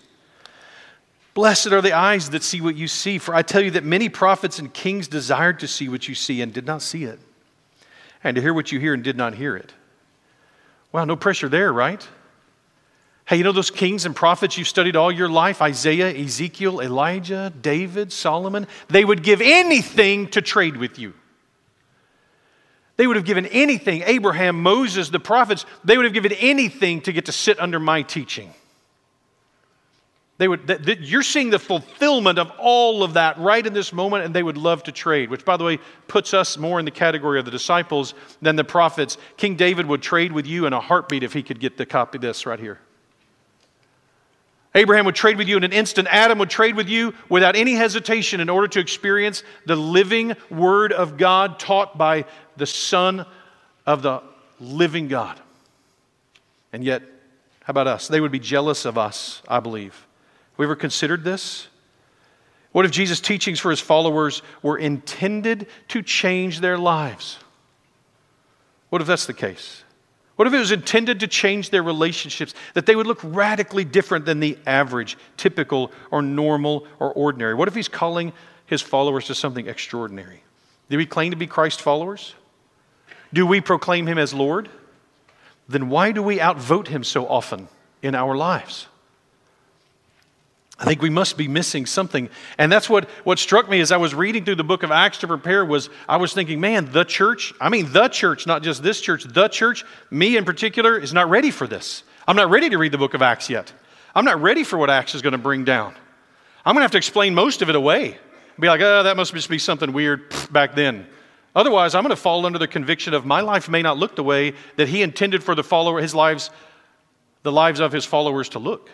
blessed are the eyes that see what you see, for I tell you that many prophets and kings desired to see what you see and did not see it, and to hear what you hear and did not hear it. Wow, no pressure there, right? Hey, you know those kings and prophets you've studied all your life, Isaiah, Ezekiel, Elijah, David, Solomon, they would give anything to trade with you. They would have given anything, Abraham, Moses, the prophets, they would have given anything to get to sit under my teaching. They would, th- th- you're seeing the fulfillment of all of that right in this moment, and they would love to trade, which, by the way, puts us more in the category of the disciples than the prophets. King David would trade with you in a heartbeat if he could get the copy of this right here. Abraham would trade with you in an instant. Adam would trade with you without any hesitation in order to experience the living Word of God taught by the Son of the living God. And yet, how about us? They would be jealous of us, I believe. Have we ever considered this? What if Jesus' teachings for his followers were intended to change their lives? What if that's the case? What if it was intended to change their relationships, that they would look radically different than the average, typical, or normal, or ordinary? What if he's calling his followers to something extraordinary? Do we claim to be Christ followers? Do we proclaim him as Lord? Then why do we outvote him so often in our lives? I think we must be missing something. And that's what, what struck me as I was reading through the book of Acts to prepare was I was thinking, man, the church, I mean the church, not just this church, the church, me in particular, is not ready for this. I'm not ready to read the book of Acts yet. I'm not ready for what Acts is going to bring down. I'm going to have to explain most of it away. Be like, oh, that must just be something weird back then. Otherwise, I'm going to fall under the conviction of my life may not look the way that he intended for the follower, his lives, the lives of his followers to look.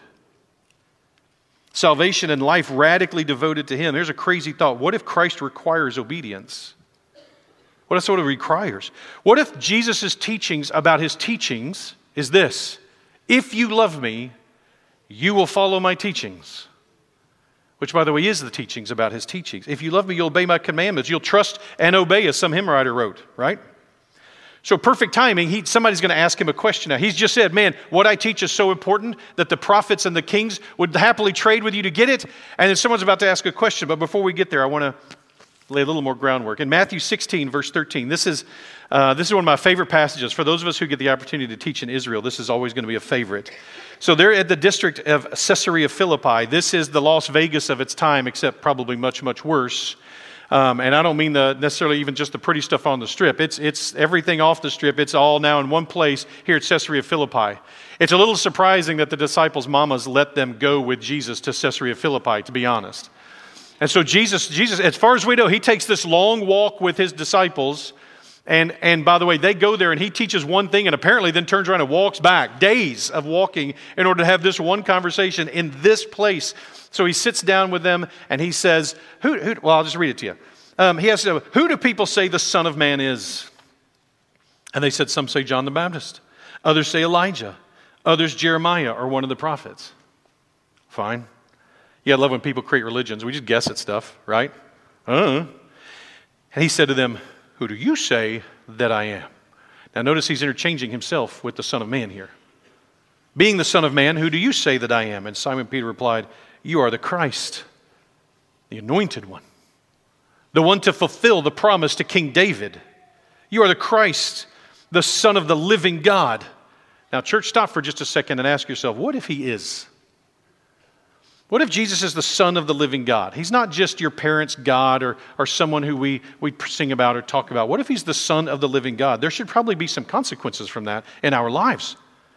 Salvation and life radically devoted to him. There's a crazy thought. What if Christ requires obedience? What if what it requires? What if Jesus' teachings about his teachings is this? If you love me, you will follow my teachings. Which, by the way, is the teachings about his teachings. If you love me, you'll obey my commandments. You'll trust and obey, as some hymn writer wrote, right? So perfect timing, he, somebody's going to ask him a question now. He's just said, man, what I teach is so important that the prophets and the kings would happily trade with you to get it. And then someone's about to ask a question. But before we get there, I want to lay a little more groundwork. In Matthew sixteen, verse thirteen, this is, uh, this is one of my favorite passages. For those of us who get the opportunity to teach in Israel, this is always going to be a favorite. So they're at the district of Caesarea Philippi. This is the Las Vegas of its time, except probably much, much worse. Um, and I don't mean the necessarily even just the pretty stuff on the strip. It's it's everything off the strip. It's all now in one place here at Caesarea Philippi. It's a little surprising that the disciples' mamas let them go with Jesus to Caesarea Philippi, to be honest. And so Jesus, Jesus, as far as we know, he takes this long walk with his disciples. And, and by the way, they go there and he teaches one thing and apparently then turns around and walks back. Days of walking in order to have this one conversation in this place. So he sits down with them and he says, "Who? who well, I'll just read it to you. Um, he has to, who do people say the Son of Man is? And they said, some say John the Baptist. Others say Elijah. Others Jeremiah or one of the prophets. Fine. Yeah, I love when people create religions. We just guess at stuff, right? Uh-huh. And he said to them, who do you say that I am? Now notice he's interchanging himself with the Son of Man here. Being the Son of Man, who do you say that I am? And Simon Peter replied, you are the Christ, the anointed one, the one to fulfill the promise to King David. You are the Christ, the Son of the living God. Now, church, stop for just a second and ask yourself, what if he is? What if Jesus is the Son of the living God? He's not just your parents' God or, or someone who we, we sing about or talk about. What if he's the Son of the living God? There should probably be some consequences from that in our lives.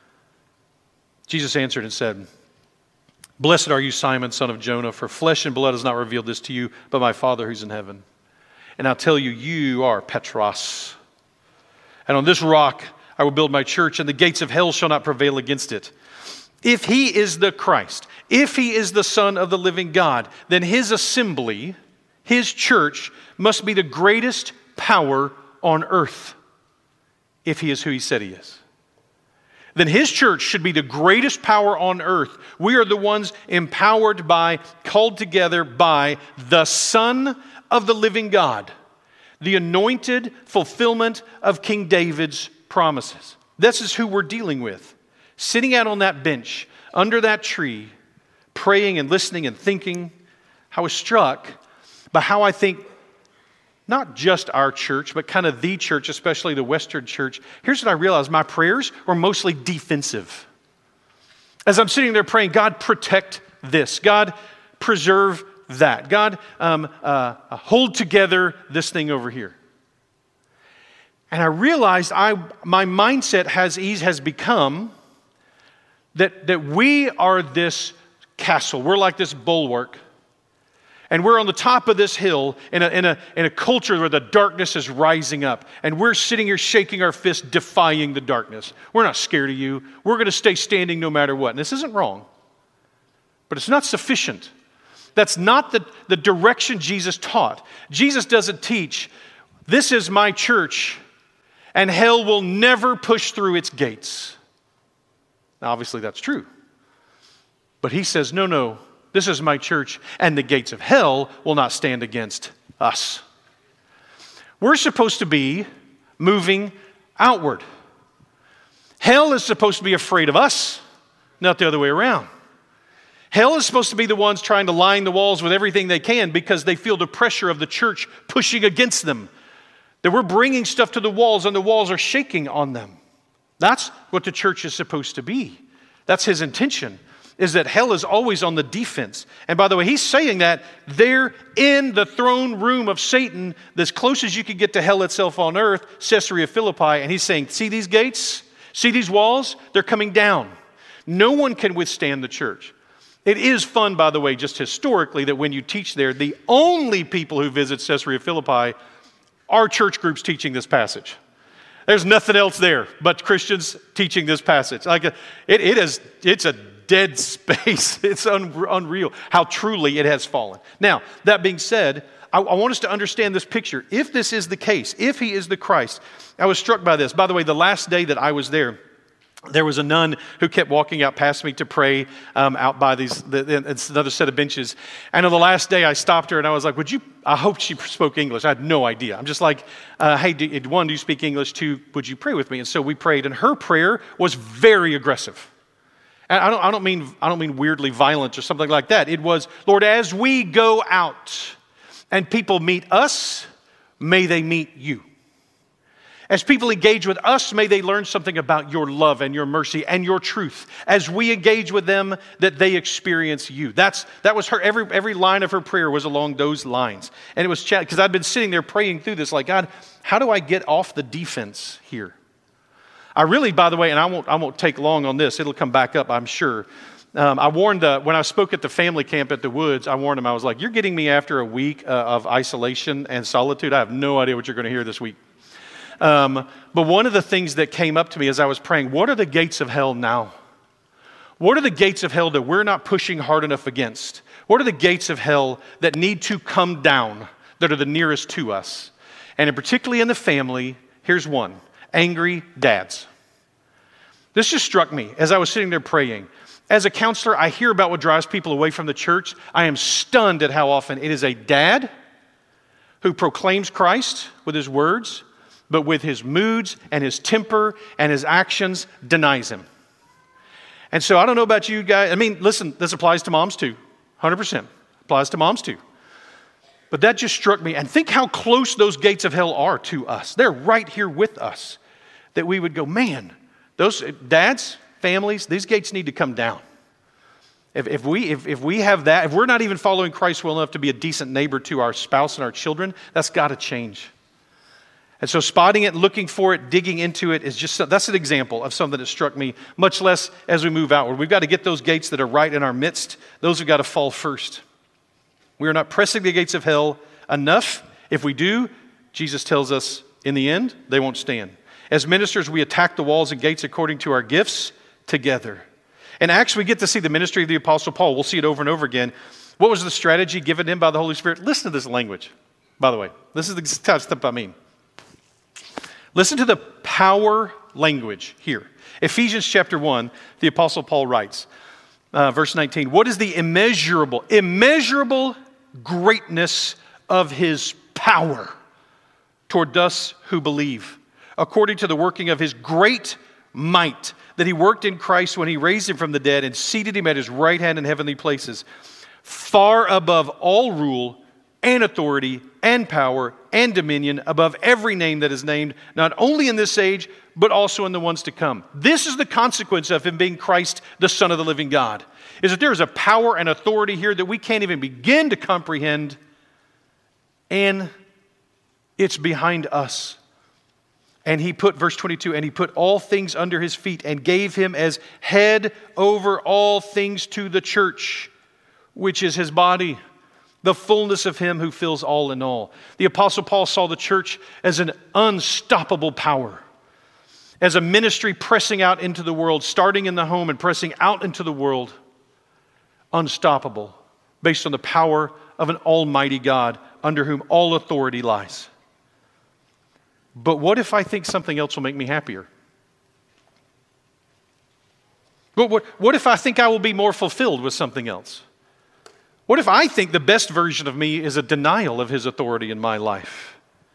Jesus answered and said, blessed are you, Simon, son of Jonah, for flesh and blood has not revealed this to you, but my Father who's in heaven. And I'll tell you, you are Petros. And on this rock I will build my church, and the gates of hell shall not prevail against it. If he is the Christ, if he is the Son of the living God, then his assembly, his church, must be the greatest power on earth, if he is who he said he is. Then his church should be the greatest power on earth. We are the ones empowered by, called together by the Son of the living God, the anointed fulfillment of King David's promises. This is who we're dealing with. Sitting out on that bench, under that tree, praying and listening and thinking, I was struck by how I think not just our church, but kind of the church, especially the Western church. Here's what I realized. My prayers were mostly defensive. As I'm sitting there praying, God, protect this. God, preserve that. God, um, uh, hold together this thing over here. And I realized I, my mindset has, has become that, that we are this castle. We're like this bulwark. And we're on the top of this hill in a, in, a, in a culture where the darkness is rising up. And we're sitting here shaking our fists, defying the darkness. We're not scared of you. We're going to stay standing no matter what. And this isn't wrong. but it's not sufficient. That's not the, the direction Jesus taught. Jesus doesn't teach, this is my church, and hell will never push through its gates. Now, obviously, that's true. But he says, no, no, this is my church, and the gates of hell will not stand against us. We're supposed to be moving outward. Hell is supposed to be afraid of us, not the other way around. Hell is supposed to be the ones trying to line the walls with everything they can because they feel the pressure of the church pushing against them. That we're bringing stuff to the walls and the walls are shaking on them. That's what the church is supposed to be. That's his intention, is that hell is always on the defense. And by the way, he's saying that there in the throne room of Satan, as close as you could get to hell itself on earth, Caesarea Philippi, and he's saying, see these gates? See these walls? They're coming down. No one can withstand the church. It is fun, by the way, just historically, that when you teach there, the only people who visit Caesarea Philippi are church groups teaching this passage. There's nothing else there but Christians teaching this passage. Like a, it, it is, it's a dead space. It's un, unreal how truly it has fallen. Now, that being said, I, I want us to understand this picture. If this is the case, if he is the Christ, I was struck by this. By the way, the last day that I was there, there was a nun who kept walking out past me to pray um, out by these, the, it's another set of benches. And on the last day, I stopped her and I was like, would you, I hope she spoke English. I had no idea. I'm just like, uh, hey, do, one, do you speak English? Two, would you pray with me? And so we prayed, and her prayer was very aggressive. And I don't, I don't mean, I don't mean weirdly violent or something like that. It was, Lord, as we go out and people meet us, may they meet you. As people engage with us, may they learn something about your love and your mercy and your truth. As we engage with them, that they experience you. That's that was her. Every every line of her prayer was along those lines. And it was chat because I'd been sitting there praying through this, like, God, how do I get off the defense here? I really, by the way, and I won't I won't take long on this. It'll come back up, I'm sure. Um, I warned uh, when I spoke at the family camp at the Woods. I warned them. I was like, "You're getting me after a week uh, of isolation and solitude. I have no idea what you're going to hear this week." Um, but one of the things that came up to me as I was praying, what are the gates of hell now? What are the gates of hell that we're not pushing hard enough against? What are the gates of hell that need to come down, that are the nearest to us? And particularly in the family, here's one: angry dads. This just struck me as I was sitting there praying. As a counselor, I hear about what drives people away from the church. I am stunned at how often it is a dad who proclaims Christ with his words, but with his moods and his temper and his actions denies him. And so I don't know about you guys. I mean, listen, this applies to moms too. one hundred percent applies to moms too. But that just struck me. And think how close those gates of hell are to us. They're right here with us. That we would go, man, those dads, families, these gates need to come down. If, if, we, if, if we have that, if we're not even following Christ well enough to be a decent neighbor to our spouse and our children, that's got to change. And so spotting it, looking for it, digging into it is just, that's an example of something that struck me, much less as we move outward. We've got to get those gates that are right in our midst. Those have got to fall first. We are not pressing the gates of hell enough. If we do, Jesus tells us in the end, they won't stand. As ministers, we attack the walls and gates according to our gifts together. In Acts, we get to see the ministry of the Apostle Paul. We'll see it over and over again. What was the strategy given him by the Holy Spirit? Listen to this language, by the way. This is the kind of stuff I mean. Listen to the power language here. Ephesians chapter one, the Apostle Paul writes, uh, verse nineteen, what is the immeasurable, immeasurable greatness of his power toward us who believe, according to the working of his great might that he worked in Christ when he raised him from the dead and seated him at his right hand in heavenly places, far above all rule and authority and power and dominion, above every name that is named, not only in this age, but also in the ones to come. This is the consequence of him being Christ, the Son of the living God, is that there is a power and authority here that we can't even begin to comprehend, and it's behind us. And he put, verse twenty-two, and he put all things under his feet and gave him as head over all things to the church, which is his body, the fullness of him who fills all in all. The Apostle Paul saw the church as an unstoppable power, as a ministry pressing out into the world, starting in the home and pressing out into the world. unstoppable, based on the power of an almighty God under whom all authority lies. But what if I think something else will make me happier? But what, what if I think I will be more fulfilled with something else? What if I think the best version of me is a denial of his authority in my life?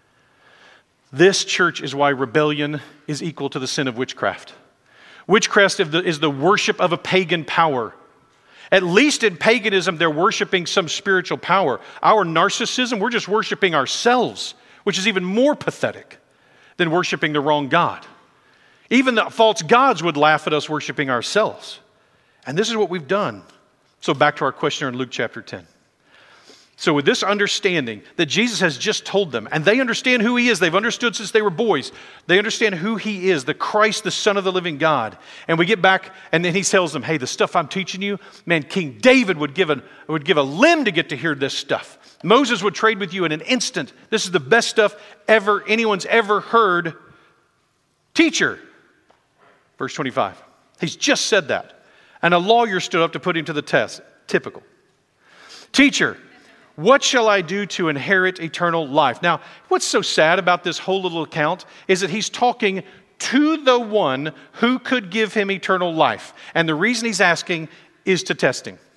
This, church, is why rebellion is equal to the sin of witchcraft. Witchcraft is the worship of a pagan power. At least in paganism, they're worshiping some spiritual power. Our narcissism, we're just worshiping ourselves, which is even more pathetic than worshiping the wrong God. Even the false gods would laugh at us worshiping ourselves. And this is what we've done. So back to our questioner in Luke chapter ten. So with this understanding that Jesus has just told them, and they understand who he is, they've understood since they were boys, they understand who he is, the Christ, the Son of the living God. And we get back, and then he tells them, hey, the stuff I'm teaching you, man, King David would give, a, would give a limb to get to hear this stuff. Moses would trade with you in an instant. This is the best stuff ever anyone's ever heard. Teacher, verse twenty-five. He's just said that. And a lawyer stood up to put him to the test. Typical. Teacher, what shall I do to inherit eternal life? Now, what's so sad about this whole little account is that he's talking to the one who could give him eternal life. And the reason he's asking is to test him.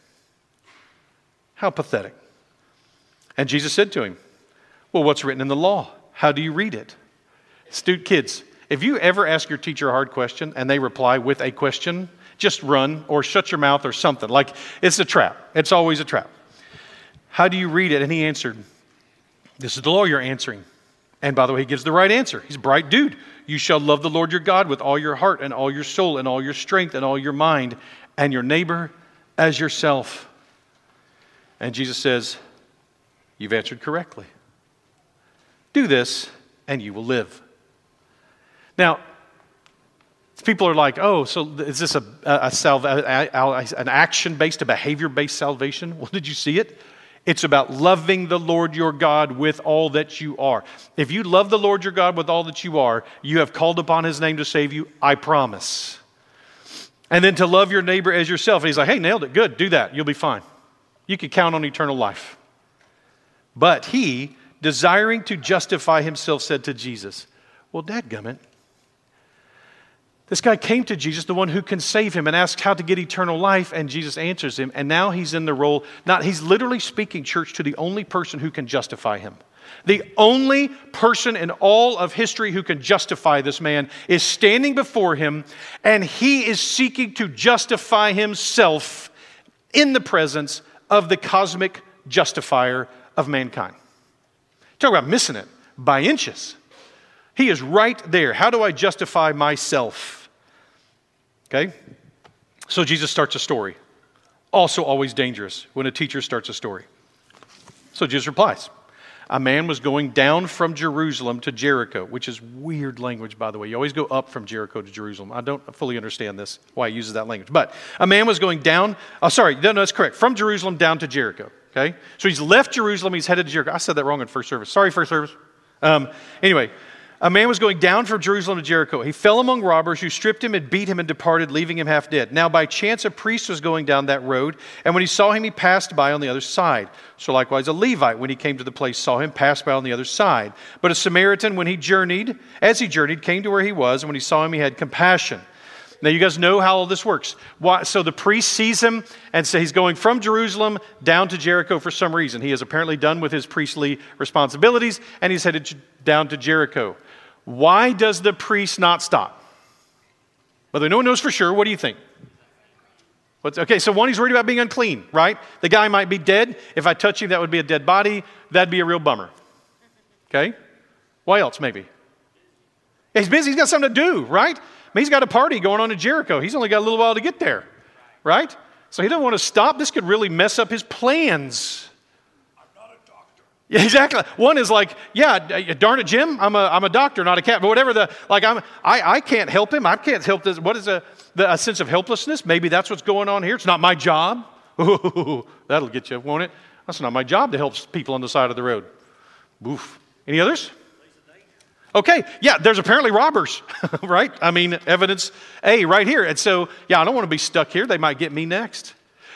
How pathetic. And Jesus said to him, well, what's written in the law? How do you read it? Astute kids, if you ever ask your teacher a hard question and they reply with a question, just run or shut your mouth or something. Like, it's a trap. It's always a trap. How do you read it? And he answered, this is the lawyer answering. And by the way, he gives the right answer. He's a bright dude. You shall love the Lord your God with all your heart and all your soul and all your strength and all your mind and your neighbor as yourself. And Jesus says, you've answered correctly. Do this and you will live. Now, people are like, oh, so is this a, a, a salva- an action-based, a behavior-based salvation? Well, did you see it? It's about loving the Lord your God with all that you are. If you love the Lord your God with all that you are, you have called upon his name to save you, I promise. And then to love your neighbor as yourself. And he's like, hey, nailed it. Good. Do that. You'll be fine. You can count on eternal life. But he, desiring to justify himself, said to Jesus, well, dadgummit, this guy came to Jesus, the one who can save him, and asked how to get eternal life, and Jesus answers him, and now he's in the role, not, he's literally speaking, church, to the only person who can justify him. The only person in all of history who can justify this man is standing before him, and he is seeking to justify himself in the presence of the cosmic justifier of mankind. Talk about missing it by inches. He is right there. How do I justify myself? Okay? So Jesus starts a story. Also always dangerous when a teacher starts a story. So Jesus replies, a man was going down from Jerusalem to Jericho, which is weird language, by the way. You always go up from Jericho to Jerusalem. I don't fully understand this, why he uses that language. But a man was going down, oh, sorry, no, no, that's correct. From Jerusalem down to Jericho, okay? So he's left Jerusalem, he's headed to Jericho. I said that wrong in first service. Sorry, first service. Um, anyway, a man was going down from Jerusalem to Jericho. He fell among robbers who stripped him and beat him and departed, leaving him half dead. Now by chance a priest was going down that road, and when he saw him, he passed by on the other side. So likewise a Levite, when he came to the place, saw him, passed by on the other side. But a Samaritan, when he journeyed, as he journeyed, came to where he was, and when he saw him, he had compassion. Now you guys know how all this works. Why, so the priest sees him, and so he's going from Jerusalem down to Jericho for some reason. He is apparently done with his priestly responsibilities, and he's headed down to Jericho. Why does the priest not stop? Whether no one knows for sure, what do you think? What's, okay, so one, he's worried about being unclean, right? The guy might be dead. If I touch him, that would be a dead body. That'd be a real bummer. Okay? Why else, maybe? Yeah, he's busy. He's got something to do, right? I mean, he's got a party going on in Jericho. He's only got a little while to get there, right? So he doesn't want to stop. This could really mess up his plans. Yeah, exactly. One is like, yeah, darn it, Jim, I'm a I'm a doctor, not a cat. But whatever the like, I'm I I can't help him. I can't help this. What is a the, a sense of helplessness? Maybe that's what's going on here. It's not my job. Ooh, that'll get you, won't it? That's not my job to help people on the side of the road. Oof. Any others? Okay, yeah, there's apparently robbers, right? I mean, evidence A right here. And so, yeah, I don't want to be stuck here. They might get me next.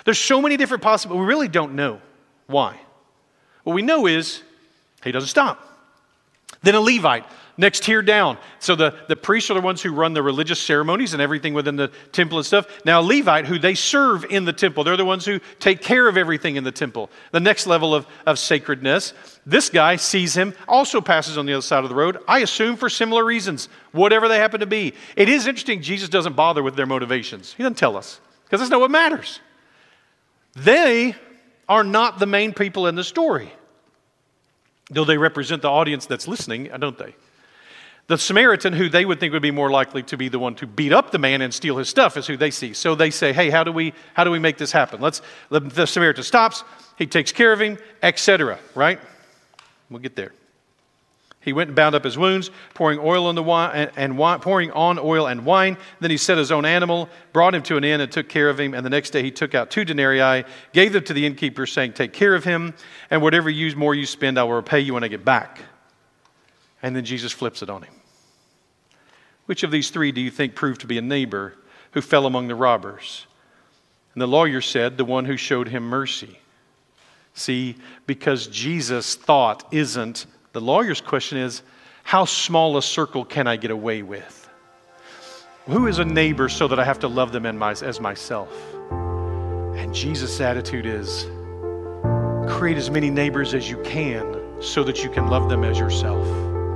There's so many different possibilities. We really don't know why. What we know is he doesn't stop. Then a Levite, next tier down. So the, the priests are the ones who run the religious ceremonies and everything within the temple and stuff. Now a Levite, who they serve in the temple. They're the ones who take care of everything in the temple. The next level of, of sacredness. This guy sees him, also passes on the other side of the road, I assume for similar reasons, whatever they happen to be. It is interesting, Jesus doesn't bother with their motivations. He doesn't tell us, because that's not what matters. They are not the main people in the story. Though they represent the audience that's listening, don't they? The Samaritan, who they would think would be more likely to be the one to beat up the man and steal his stuff, is who they see. So they say, hey, how do we how do we make this happen? Let's the, the Samaritan stops, he takes care of him, et cetera. Right? We'll get there. He went and bound up his wounds, pouring oil on the wine and, and wine, pouring on oil and wine. Then he set his own animal, brought him to an inn, and took care of him. And the next day he took out two denarii, gave them to the innkeeper, saying, take care of him, and whatever you, more you spend, I will repay you when I get back. And then Jesus flips it on him. Which of these three do you think proved to be a neighbor who fell among the robbers? And the lawyer said, the one who showed him mercy. See, because Jesus' thought isn't, the lawyer's question is, how small a circle can I get away with? Who is a neighbor so that I have to love them in my, as myself? And Jesus' attitude is, create as many neighbors as you can so that you can love them as yourself.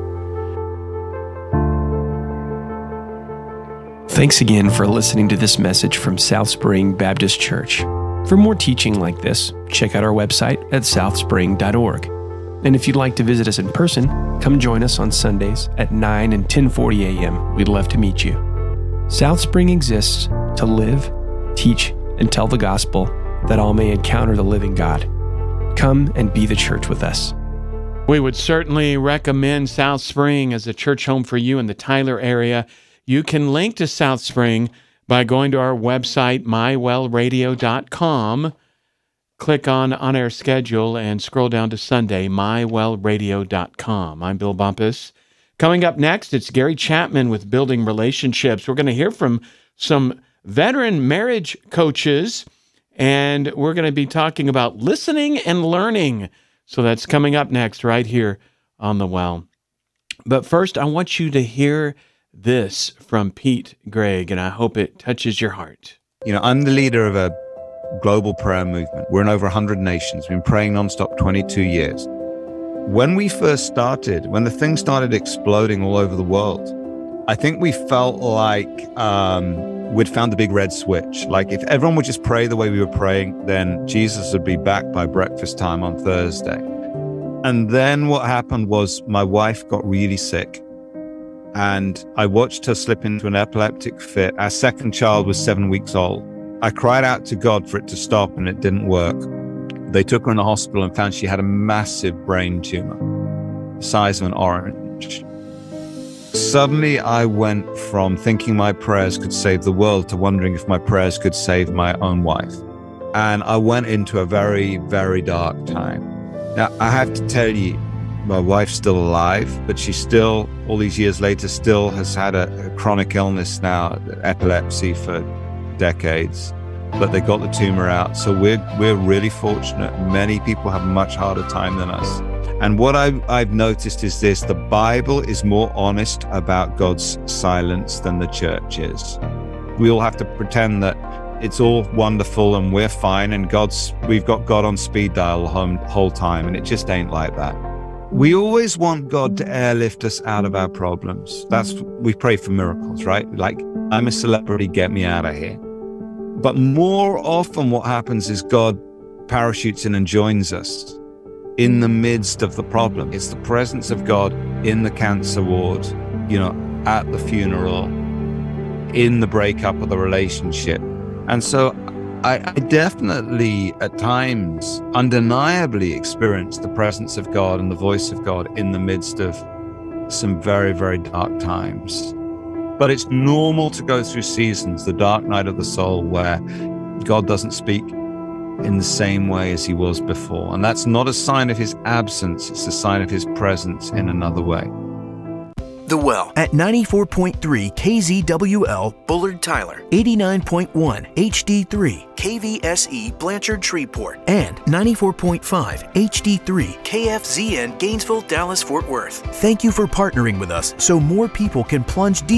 Thanks again for listening to this message from South Spring Baptist Church. For more teaching like this, check out our website at south spring dot org. And if you'd like to visit us in person, come join us on Sundays at nine and ten forty a.m. We'd love to meet you. South Spring exists to live, teach, and tell the gospel that all may encounter the living God. Come and be the church with us. We would certainly recommend South Spring as a church home for you in the Tyler area. You can link to South Spring by going to our website, my well radio dot com. Click on On-Air Schedule and scroll down to Sunday, my well radio dot com. I'm Bill Bumpus. Coming up next, it's Gary Chapman with Building Relationships. We're going to hear from some veteran marriage coaches, and we're going to be talking about listening and learning. So that's coming up next right here on The Well. But first, I want you to hear this from Pete Greig, and I hope it touches your heart. You know, I'm the leader of a global prayer movement. We're in over one hundred nations. We've been praying nonstop twenty-two years. When we first started, when the thing started exploding all over the world, I think we felt like um, we'd found the big red switch. Like if everyone would just pray the way we were praying, then Jesus would be back by breakfast time on Thursday. And then what happened was my wife got really sick. And I watched her slip into an epileptic fit. Our second child was seven weeks old. I cried out to God for it to stop, and it didn't work. They took her in the hospital and found she had a massive brain tumor, the size of an orange. Suddenly, I went from thinking my prayers could save the world to wondering if my prayers could save my own wife. And I went into a very, very dark time. Now, I have to tell you, my wife's still alive, but she still, all these years later, still has had a, a chronic illness now, epilepsy for decades. But they got the tumor out. So we're we're really fortunate. Many people have a much harder time than us. And what I've, I've noticed is this: the Bible is more honest about God's silence than the church is. We all have to pretend that it's all wonderful and we're fine and God's we've got God on speed dial the whole, whole time, and it just ain't like that. We always want God to airlift us out of our problems. That's, we pray for miracles, right? Like, I'm a celebrity, get me out of here. But more often what happens is God parachutes in and joins us in the midst of the problem. It's the presence of God in the cancer ward, you know, at the funeral, in the breakup of the relationship. And so I, I definitely, at times, undeniably experienced the presence of God and the voice of God in the midst of some very, very dark times. But it's normal to go through seasons, the dark night of the soul, where God doesn't speak in the same way as he was before. And that's not a sign of his absence, it's a sign of his presence in another way. The Well at ninety-four point three K Z W L Bullard Tyler, eighty-nine point one H D three K V S E Blanchard Shreveport, and ninety-four point five H D three K F Z N Gainesville, Dallas, Fort Worth. Thank you for partnering with us so more people can plunge deep